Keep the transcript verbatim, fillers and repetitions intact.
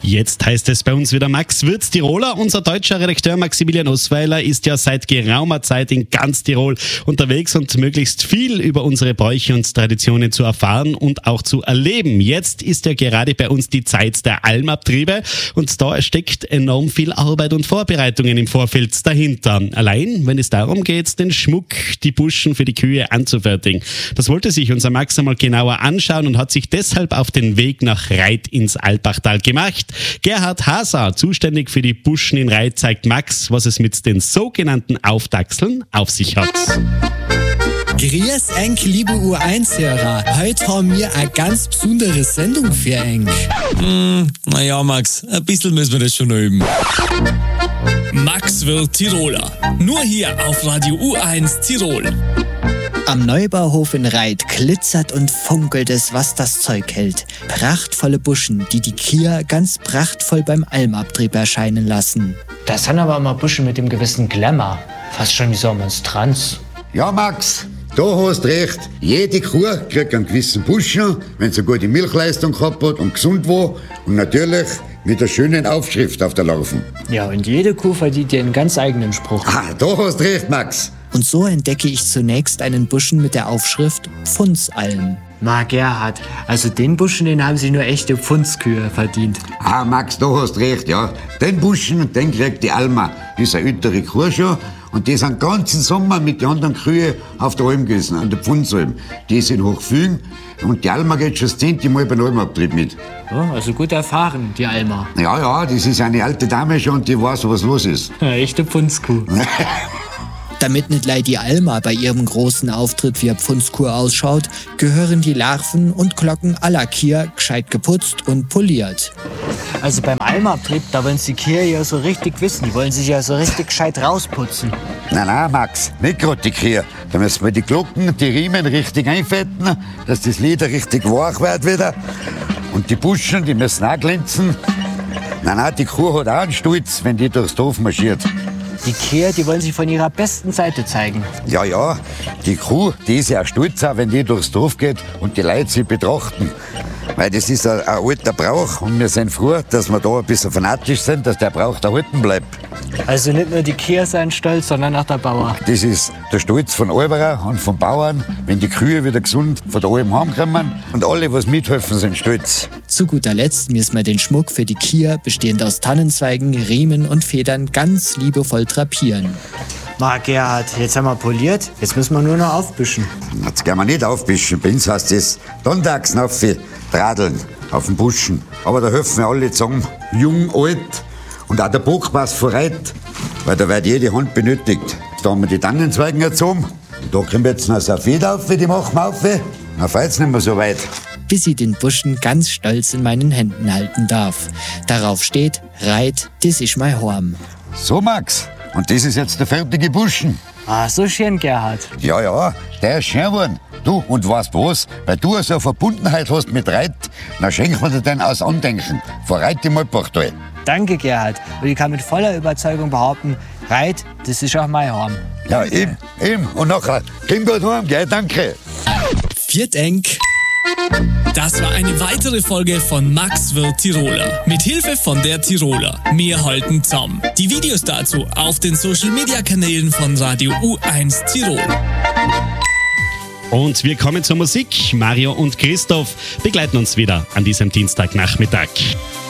Jetzt heißt es bei uns wieder Max wird's Tiroler. Unser deutscher Redakteur Maximilian Osweiler ist ja seit geraumer Zeit in ganz Tirol unterwegs und möglichst viel über unsere Bräuche und Traditionen zu erfahren und auch zu erleben. Jetzt ist ja gerade bei uns die Zeit der Almabtriebe und da steckt enorm viel Arbeit und Vorbereitungen im Vorfeld dahinter. Allein, wenn es darum geht, den Schmuck, die Buschen für die Kühe anzufertigen. Das wollte sich unser Max einmal genauer anschauen und hat sich deshalb auf den Weg nach Reit ins Alpachtal gemacht. Gerhard Haser, zuständig für die Buschen in Reit, zeigt Max, was es mit den sogenannten Aufdachseln auf sich hat. Grüß euch, liebe U eins Hörer. Heute haben wir eine ganz besondere Sendung für euch. Hm, naja, Max, ein bisschen müssen wir das schon üben. Max wird Tiroler. Nur hier auf Radio U eins Tirol. Am Neubauhof in Reit glitzert und funkelt es, was das Zeug hält. Prachtvolle Buschen, die die Kühe ganz prachtvoll beim Almabtrieb erscheinen lassen. Das sind aber mal Buschen mit dem gewissen Glamour. Fast schon wie so eine Monstranz. Ja, Max, da hast recht. Jede Kuh kriegt einen gewissen Buschen, wenn sie eine gute Milchleistung gehabt hat und gesund war. Und natürlich mit einer schönen Aufschrift auf der Larven. Ja, und jede Kuh verdient ihren ganz eigenen Spruch. Ah, da hast recht, Max. Und so entdecke ich zunächst einen Buschen mit der Aufschrift Pfundsalm. Na, Gerhard, also den Buschen, den haben sich nur echte Pfundskühe verdient. Ah, Max, da hast recht, ja. Den Buschen, den kriegt die Alma. Die ist eine ältere Kuh schon. Und die sind den ganzen Sommer mit den anderen Kühen auf der Alm gewesen, an der Pfundsalm. Die sind Hochfügen und die Alma geht schon das zehnte Mal beim Almabtrieb mit. Ja, also gut erfahren, die Alma. Ja, ja, das ist eine alte Dame schon und die weiß, was los ist. Ja, echte Pfundskuh. Damit nicht leid die Alma bei ihrem großen Auftritt wie eine Pfundskuh ausschaut, gehören die Larven und Glocken aller Kühe gescheit geputzt und poliert. Also beim Almabtrieb, da wollen sie die Kühe ja so richtig wissen. Die wollen sich ja so richtig gescheit rausputzen. Nein, nein, Max, nicht gerade die Kühe. Da müssen wir die Glocken, die Riemen richtig einfetten, dass das Leder richtig weich wird wieder. Und die Buschen, die müssen auch glänzen. Nein, nein, die Kuh hat auch einen Stolz, wenn die durchs Dorf marschiert. Die Kühe, die wollen sich von ihrer besten Seite zeigen. Ja, ja, die Kuh, die ist ja auch stolz, auch wenn die durchs Dorf geht und die Leute sie betrachten. Weil das ist ein, ein alter Brauch und wir sind froh, dass wir da ein bisschen fanatisch sind, dass der Brauch erhalten bleibt. Also nicht nur die Kühe sind stolz, sondern auch der Bauer. Das ist der Stolz von Alberer und von Bauern, wenn die Kühe wieder gesund von der Alm heimkommen. Und alle, was mithelfen, sind stolz. Zu guter Letzt müssen wir den Schmuck für die Kühe, bestehend aus Tannenzweigen, Riemen und Federn, ganz liebevoll drapieren. Na, Gerhard, jetzt haben wir poliert, jetzt müssen wir nur noch aufbüschen. Jetzt gehen wir nicht aufbischen. Bei uns heißt das Dontagsn auf Tradeln, auf den Buschen. Aber da helfen wir alle zusammen, jung, alt. Und auch der Bock passt vor Reit, weil da wird jede Hand benötigt. Da haben wir die Tannenzweigen erzogen. Da kommt jetzt noch so eine Feder auf, die machen wir auf. Dann fällt's nicht mehr so weit. Bis ich den Buschen ganz stolz in meinen Händen halten darf. Darauf steht, Reit, das ist mein Heim. So, Max, und das ist jetzt der fertige Buschen. Ah, so schön, Gerhard. Ja, ja, der ist schön geworden. Du, und weißt was? Weil du so eine Verbundenheit hast mit Reit, dann schenken wir dir den aus Andenken. Von Reit im Alpachtal. Danke, Gerhard. Und ich kann mit voller Überzeugung behaupten, Reit, das ist auch mein Heim. Ja, eben, eben. Und nachher, komm gut heim, gell? Danke. Viert eng. Das war eine weitere Folge von Max wird Tiroler. Mit Hilfe von der Tiroler. Wir halten zusammen. Die Videos dazu auf den Social Media Kanälen von Radio U eins Tirol. Und wir kommen zur Musik. Mario und Christoph begleiten uns wieder an diesem Dienstagnachmittag.